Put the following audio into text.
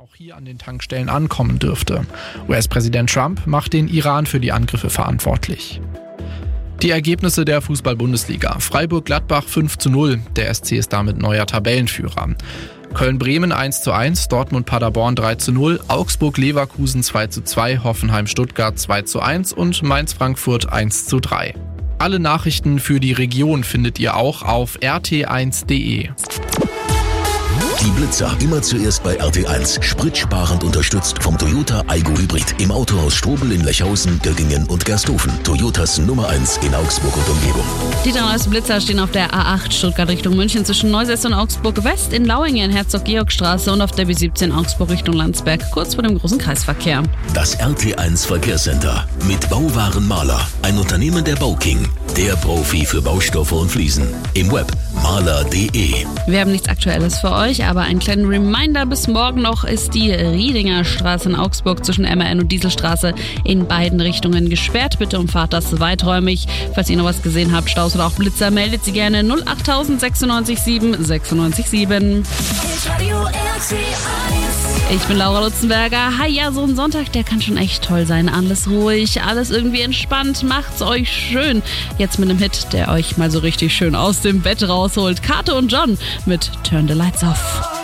auch hier an den Tankstellen ankommen dürfte. US-Präsident Trump macht den Iran für die Angriffe verantwortlich. Die Ergebnisse der Fußball-Bundesliga. Freiburg-Gladbach 5:0. Der SC ist damit neuer Tabellenführer. Köln-Bremen 1:1, Dortmund-Paderborn 3:0, Augsburg-Leverkusen 2:2, Hoffenheim-Stuttgart 2:1 und Mainz-Frankfurt 1:3. Alle Nachrichten für die Region findet ihr auch auf rt1.de. Die Blitzer immer zuerst bei RT1. Spritsparend unterstützt vom Toyota Aygo Hybrid. Im Autohaus Strobel in Lechhausen, Göggingen und Gersthofen. Toyotas Nummer 1 in Augsburg und Umgebung. Die 3 neuesten Blitzer stehen auf der A8 Stuttgart Richtung München zwischen Neusäß und Augsburg West, in Lauingen, Herzog-Georg-Straße und auf der B17 Augsburg Richtung Landsberg, kurz vor dem großen Kreisverkehr. Das RT1 Verkehrscenter mit Bauwaren Maler. Ein Unternehmen der Bauking. Der Profi für Baustoffe und Fliesen. Im Web maler.de. Wir haben nichts Aktuelles für euch, aber einen kleinen Reminder: bis morgen noch ist die Riedinger Straße in Augsburg zwischen MRN und Dieselstraße in beiden Richtungen gesperrt. Bitte umfahrt das weiträumig. Falls ihr noch was gesehen habt, Staus oder auch Blitzer, meldet sie gerne 08000 96 7 96 7. Ich bin Laura Lutzenberger. Hi, ja, so ein Sonntag, der kann schon echt toll sein. Alles ruhig, alles irgendwie entspannt. Macht's euch schön. Jetzt mit einem Hit, der euch mal so richtig schön aus dem Bett rausholt. Kate und John mit Turn the Lights Off.